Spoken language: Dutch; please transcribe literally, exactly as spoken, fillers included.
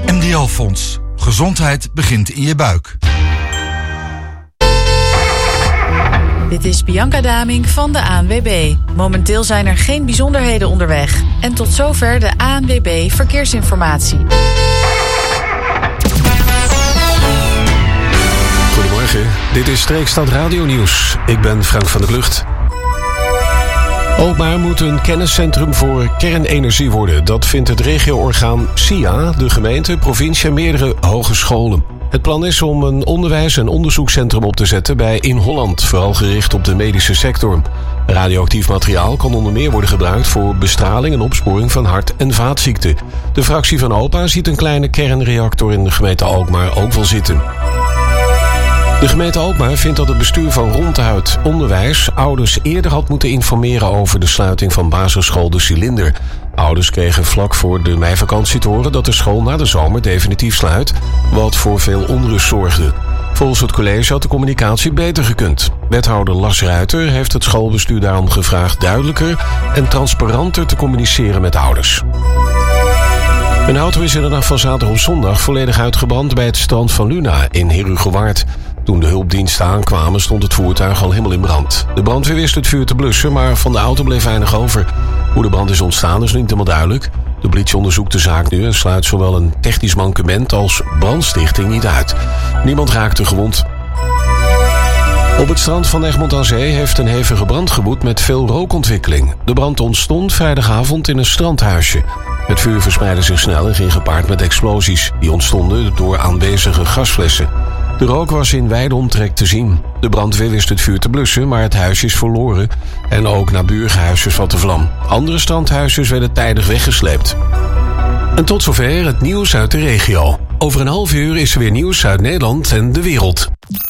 M D L-fonds. Gezondheid begint in je buik. Dit is Bianca Daming van de A N W B. Momenteel zijn er geen bijzonderheden onderweg. En tot zover de A N W B Verkeersinformatie. Goedemorgen, dit is Streekstad Radio Nieuws. Ik ben Frank van der Klucht. Alkmaar moet een kenniscentrum voor kernenergie worden. Dat vindt het regio-orgaan S I A, de gemeente, provincie en meerdere hogescholen. Het plan is om een onderwijs- en onderzoekscentrum op te zetten bij In Holland, vooral gericht op de medische sector. Radioactief materiaal kan onder meer worden gebruikt voor bestraling en opsporing van hart- en vaatziekten. De fractie van O P A ziet een kleine kernreactor in de gemeente Alkmaar ook wel zitten. De gemeente Alkmaar vindt dat het bestuur van Ronduit Onderwijs ouders eerder had moeten informeren over de sluiting van basisschool De Cilinder. Ouders kregen vlak voor de meivakantie te horen dat de school na de zomer definitief sluit, wat voor veel onrust zorgde. Volgens het college had de communicatie beter gekund. Wethouder Las Ruiter heeft het schoolbestuur daarom gevraagd duidelijker en transparanter te communiceren met ouders. Een auto is in de nacht van zaterdag op zondag volledig uitgebrand bij het strand van Luna in Herugewaard. Toen de hulpdiensten aankwamen stond het voertuig al helemaal in brand. De brandweer wist het vuur te blussen, maar van de auto bleef weinig over. Hoe de brand is ontstaan is niet helemaal duidelijk. De politie onderzoekt de zaak nu en sluit zowel een technisch mankement als brandstichting niet uit. Niemand raakte gewond. Op het strand van Egmond aan Zee heeft een hevige brand gewoed met veel rookontwikkeling. De brand ontstond vrijdagavond in een strandhuisje. Het vuur verspreidde zich snel en ging gepaard met explosies. Die ontstonden door aanwezige gasflessen. De rook was in wijde omtrek te zien. De brandweer wist het vuur te blussen, maar het huisje is verloren. En ook naburige huisjes vatte vlam. Andere strandhuisjes werden tijdig weggesleept. En tot zover het nieuws uit de regio. Over een half uur is er weer nieuws uit Nederland en de wereld.